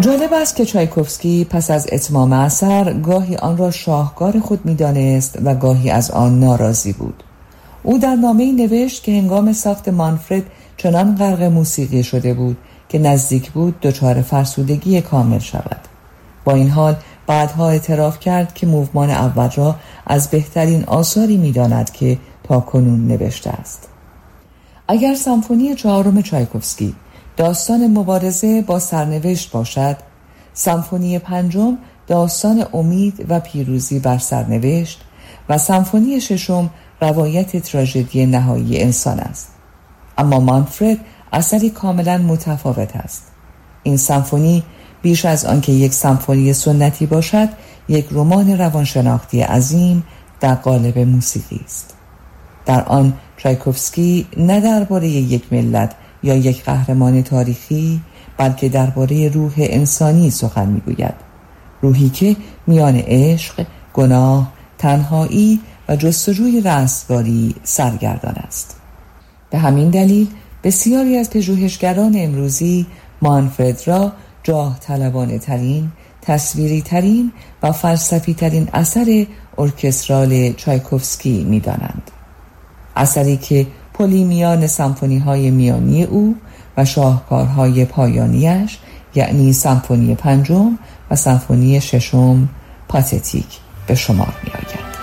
جالب است که چایکوفسکی پس از اتمام اثر گاهی آن را شاهکار خود می‌دانست و گاهی از آن ناراضی بود. او در نامه‌ای نوشت که هنگام ساخت مانفرد چنان غرق موسیقی شده بود که نزدیک بود دچار فرسودگی کامل شود. با این حال بعدها اعتراف کرد که موومان اول را از بهترین آثاری می‌داند که تاکنون نوشته است. اگر سمفونی چهارم چایکوفسکی داستان مبارزه با سرنوشت باشد، سمفونی پنجم داستان امید و پیروزی بر سرنوشت و سمفونی ششم روایت تراژدی نهایی انسان است. اما مانفرد اثری کاملا متفاوت است. این سمفونی بیش از آنکه یک سمفونی سنتی باشد، یک رمان روانشناختی عظیم در قالب موسیقی است. در آن چایکوفسکی نه درباره یک ملت یا یک قهرمان تاریخی، بلکه درباره روح انسانی سخن میگوید. روحی که میان عشق، گناه، تنهایی و جستجوی رستگاری سرگردان است. به همین دلیل بسیاری از پژوهشگران امروزی مانفرد را جاه طلبانه ترین، تصویری ترین و فلسفی ترین اثر ارکسترال چایکوفسکی می دانند. اثری که پلی میان سمفونی های میانی او و شاهکارهای پایانیش، یعنی سمفونی پنجم و سمفونی ششم پاتتیک به شمار می آید.